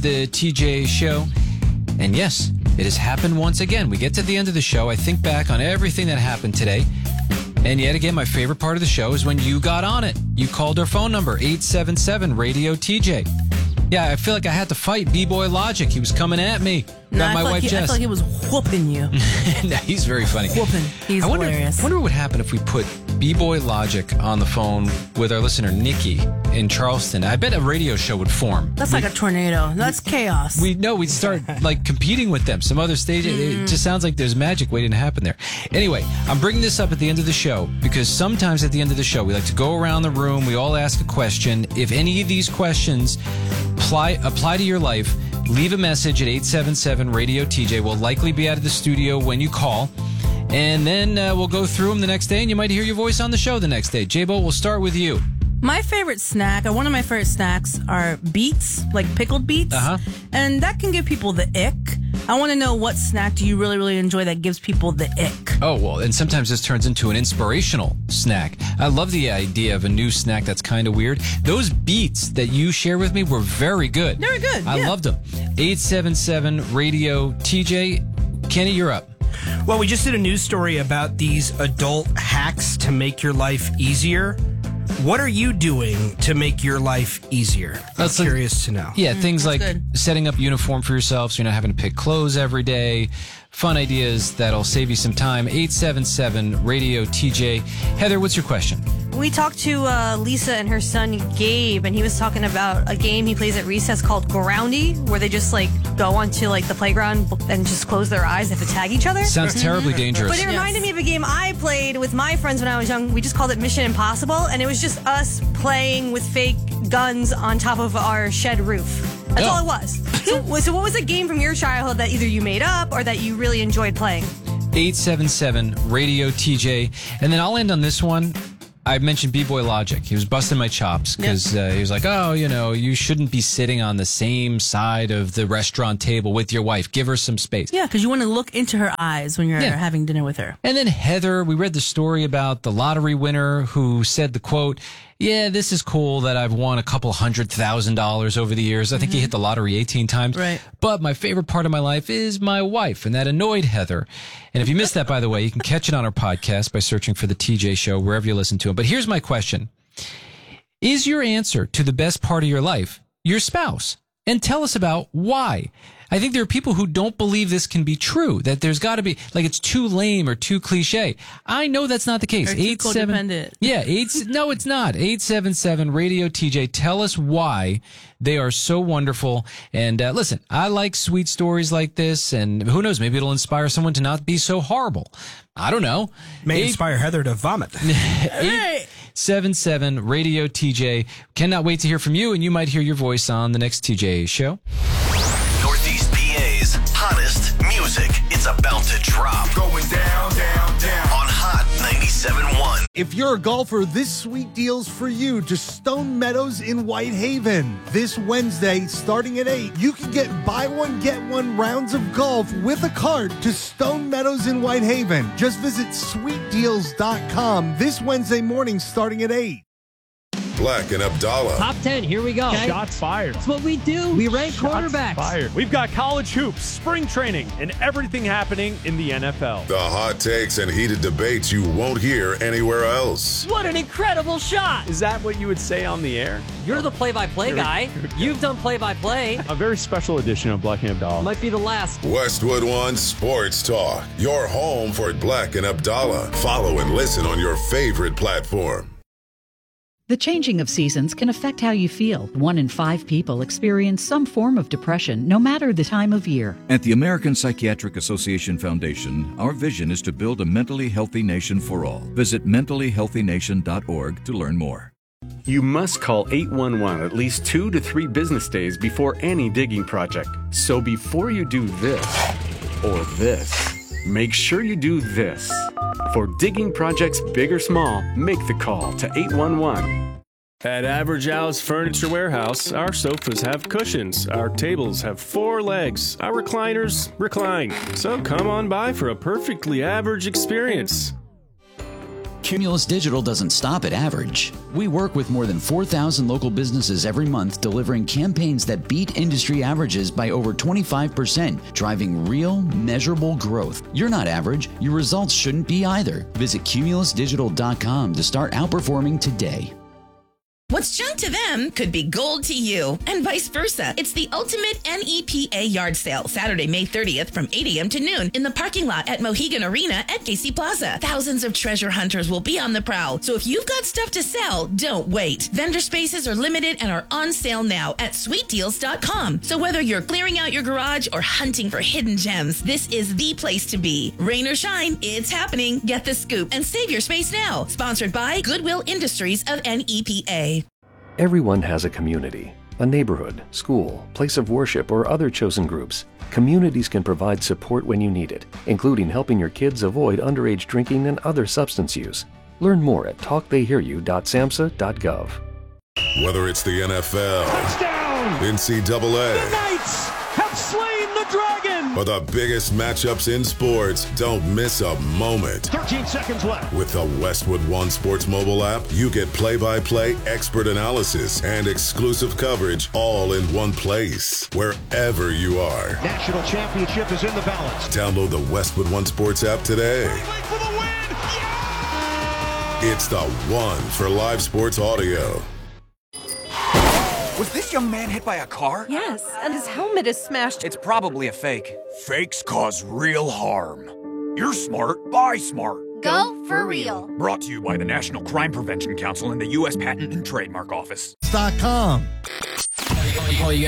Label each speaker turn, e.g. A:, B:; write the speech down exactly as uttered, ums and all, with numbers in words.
A: the T J Show. And yes, it has happened once again. We get to the end of the show. I think back on everything that happened today. And yet again, my favorite part of the show is when you got on it. You called our phone number, eight seven seven radio T J. Yeah, I feel like I had to fight B-Boy Logic. He was coming at me.
B: No,
A: Got
B: I
A: my
B: feel
A: wife
B: like he,
A: Jess.
B: I feel like he was whooping you.
A: No, he's very funny.
B: Whooping. He's
A: I wonder,
B: hilarious.
A: I wonder what would happen if we put B-Boy Logic on the phone with our listener, Nikki, in Charleston. I bet a radio show would form.
B: That's like a tornado. That's chaos.
A: We know we'd start like competing with them. Some other stage.
B: Mm.
A: It just sounds like there's magic waiting to happen there. Anyway, I'm bringing this up at the end of the show because sometimes at the end of the show we like to go around the room. We all ask a question. If any of these questions apply apply to your life, leave a message at eight seven seven radio T J. We'll likely be out of the studio when you call. And then uh, we'll go through them the next day, and you might hear your voice on the show the next day. J-Bo, we'll start with you.
B: My favorite snack, or one of my favorite snacks, are beets, like pickled beets.
A: Uh-huh.
B: And that can give people the ick. I want to know, what snack do you really, really enjoy that gives people the ick?
A: Oh, well, and sometimes this turns into an inspirational snack. I love the idea of a new snack that's kind of weird. Those beets that you shared with me were very good.
B: They were good,
A: I
B: yeah.
A: loved them. eight seven seven radio T J. Kenny, you're up.
C: Well, we just did a news story about these adult hacks to make your life easier. What are you doing to make your life easier? I'm
A: That's like-
C: curious to know.
A: Yeah, things like
B: good.
A: setting up uniform for yourself so you're not having to pick clothes every day. Fun ideas that'll save you some time. eight seven seven radio T J. Heather, what's your question?
D: We talked to uh, Lisa and her son Gabe, and he was talking about a game he plays at recess called Groundy, where they just like go onto like the playground and just close their eyes. They have to tag each other.
A: Sounds terribly dangerous.
D: But it reminded me of a game I played with my friends when I was young. We just called it Mission Impossible, and it was just us playing with fake guns on top of our shed roof. That's
A: Oh.
D: all it was. So, so what was a game from your childhood that either you made up or that you really enjoyed playing?
A: eight seven seven radio T J. And then I'll end on this one. I mentioned B-Boy Logic. He was busting my chops because uh, he was like, oh, you know, you shouldn't be sitting on the same side of the restaurant table with your wife. Give her some space.
B: Yeah, because you want to look into her eyes when you're
A: Yeah.
B: having dinner with her.
A: And then Heather, we read the story about the lottery winner who said the quote, yeah, this is cool that I've won a couple hundred thousand dollars over the years. I think he hit the lottery eighteen times.
B: Right.
A: But my favorite part of my life is my wife, and that annoyed Heather. And if you missed that, by the way, you can catch it on our podcast by searching for the T J Show, wherever you listen to it. But here's my question. Is your answer to the best part of your life your spouse? And tell us about why. I think there are people who don't believe this can be true, that there's got to be, like, it's too lame or too cliche. I know that's not the case.
B: Or too
A: Eight, seven,
B: codependent.
A: yeah, eight, no, it's not. eight seven seven radio T J. Tell us why they are so wonderful. And uh, listen, I like sweet stories like this, and who knows, maybe it'll inspire someone to not be so horrible. I don't know.
C: May
A: Eight-
C: inspire Heather to vomit.
A: eight seven seven radio T J. Cannot wait to hear from you, and you might hear your voice on the next T J Show.
E: Northeast P A's hottest music. It's about to drop. Going down, down, down. On Hot ninety-seven point one.
F: If you're a golfer, this sweet deal's for you to Stone Meadows in Whitehaven. This Wednesday, starting at eight, you can get buy one, get one rounds of golf with a cart to Stone Meadows in Whitehaven. Just visit sweet deals dot com this Wednesday morning starting at eight.
G: Black and Abdallah.
H: Top ten, here we go.
I: Okay. Shots fired.
H: That's what we do. We rank
I: Shots
H: quarterbacks.
I: fired. We've got college hoops, spring training, and everything happening in the N F L.
G: The hot takes and heated debates you won't hear anywhere else.
H: What an incredible shot.
I: Is that what you would say on the air?
H: You're the play-by-play guy. You've done play-by-play.
I: A very special edition of Black and Abdallah.
H: Might be the last.
G: Westwood One Sports Talk. Your home for Black and Abdallah. Follow and listen on your favorite platform.
J: The changing of seasons can affect how you feel. One in five people experience some form of depression, no matter the time of year.
K: At the American Psychiatric Association Foundation, our vision is to build a mentally healthy nation for all. Visit mentally healthy nation dot org to learn more.
L: You must call eight one one at least two to three business days before any digging project. So before you do this or this, make sure you do this. For digging projects big or small, make the call to eight one one.
M: At Average Al's Furniture Warehouse, our sofas have cushions, our tables have four legs, our recliners recline. So come on by for a perfectly average experience.
N: Cumulus Digital doesn't stop at average. We work with more than four thousand local businesses every month, delivering campaigns that beat industry averages by over twenty-five percent, driving real, measurable growth. You're not average. Your results shouldn't be either. Visit cumulus digital dot com to start outperforming today.
O: What's junk to them could be gold to you, and vice versa. It's the ultimate N E P A yard sale, Saturday, May thirtieth from eight a.m. to noon in the parking lot at Mohegan Arena at Casey Plaza. Thousands of treasure hunters will be on the prowl, so if you've got stuff to sell, don't wait. Vendor spaces are limited and are on sale now at sweet deals dot com. So whether you're clearing out your garage or hunting for hidden gems, this is the place to be. Rain or shine, it's happening. Get the scoop and save your space now. Sponsored by Goodwill Industries of N E P A.
P: Everyone has a community, a neighborhood, school, place of worship, or other chosen groups. Communities can provide support when you need it, including helping your kids avoid underage drinking and other substance use. Learn more at talk they hear you dot samhsa dot gov.
G: Whether it's the N F L,
I: Touchdown!
G: N C double A,
I: The Knights have slain the dragon!
G: or the biggest matchups in sports, don't miss a moment.
I: thirteen seconds left.
G: With the Westwood One Sports mobile app, you get play-by-play expert analysis and exclusive coverage all in one place, wherever you are.
I: National championship is in the balance.
G: Download the Westwood One Sports app today.
I: For the win!
G: It's the one for live sports audio.
Q: Was this young man hit by a car?
R: Yes, and his helmet is smashed.
Q: It's probably a fake. Fakes cause real harm. You're smart. Buy smart.
S: Go for real.
Q: Brought to you by the National Crime Prevention Council and the U S Patent and Trademark Office.
F: Dot com.
A: All you